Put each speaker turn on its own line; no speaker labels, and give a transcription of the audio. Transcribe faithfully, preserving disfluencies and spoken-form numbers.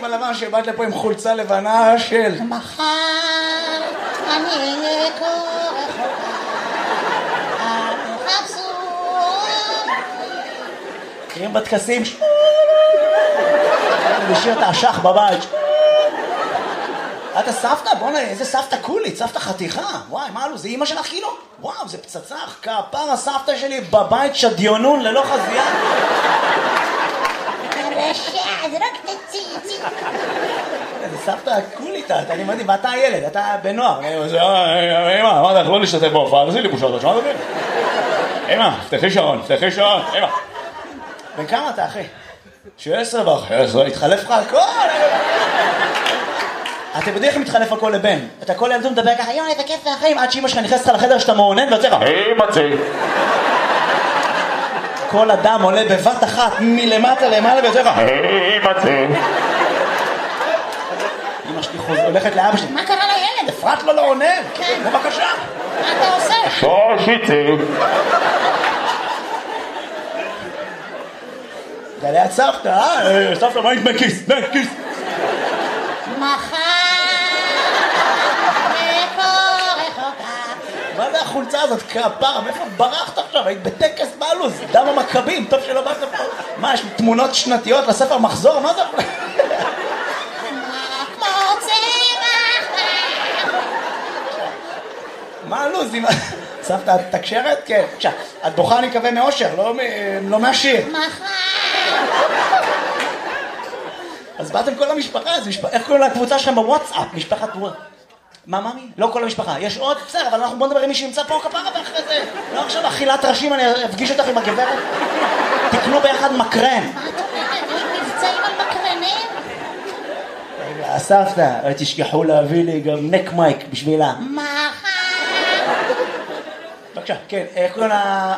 בלבן שבאת לפה עם חולצה לבנה של...
מחר אני אהיה כה רחוקה, אל תחפשו
מכירים בטקסים? בשיר את האשך בבית. את הסבתא? בוא'נה, איזה סבתא קולית, סבתא חתיכה. וואי, מה לו, זה אמא שלך כאילו? וואו, זה פצצה, כפר הסבתא שלי בבית שדיונון ללא חזייה.
הרשע, זה רק תציצי.
זה סבתא קולית, אני מדהים, ואתה הילד, אתה בנוער. אמא, אמרת לך לא להשתתף בהופעה, תעשי לי בושות, שמעת אותי? אמא, פתחי שעון, פתחי שעון, אמא. בן כמה אתה, אחי? שבע עשרה ואחרי עשרה, התחלף לך הכל. אתה יודעים איך מתחלף הכל לבן? אתה כל ילדו מדבר ככה, יואי, איזה כיף והחיים, עד שאמא שלך נכנסת לך לחדר שאתה מעונן ויוצא לך, היי מצי. כל אדם עולה בבת אחת מלמטה למעלה ויוצא לך, היי מצי. אמא שלי הולכת לאבא שלי, מה קרה לילד? אפרת לו לא עונה. כן. בבקשה.
מה אתה עושה?
שושיצי.
זה ליד סבתא, אה? סבתא, מה נדמה כיס? נדמה כיס.
מחר וכה רחוקה.
מה זה החולצה הזאת? כפרה, מאיפה ברחת עכשיו? היית בטקס בלוז, דם המכבים, טוב שלא באת פה. מה, יש תמונות שנתיות לספר מחזור? מה זה?
כמו צמח.
מה הלוז? סבתא, את תקשרת? כן. עכשיו, את בוכה אני מקווה מאושר, לא מהשיר.
מחר.
אז באתם כל המשפחה, איך קוראים לקבוצה שלכם בוואטסאפ? משפחת וואטסאפ. מה, ממי? לא כל המשפחה. יש עוד? בסדר, אבל אנחנו בוא נדבר עם מי שנמצא פה כפרה ואחרי זה. לא עכשיו אכילת ראשים, אני אפגיש אותך עם הגברת. תקנו ביחד מקרן.
מה את אומרת? יש מבצעים על מקרנים?
הסבתא, תשכחו להביא לי גם נק מייק בשבילה.
מחר.
בבקשה, כן, איך קוראים לה...